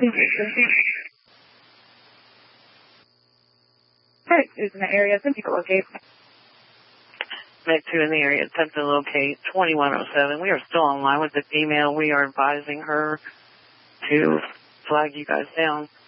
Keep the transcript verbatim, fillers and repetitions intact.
Right, is in the area. Some people locate. Med two in the area. Attempt to locate twenty-one oh seven. We are still online with the female. We are advising her to flag you guys down.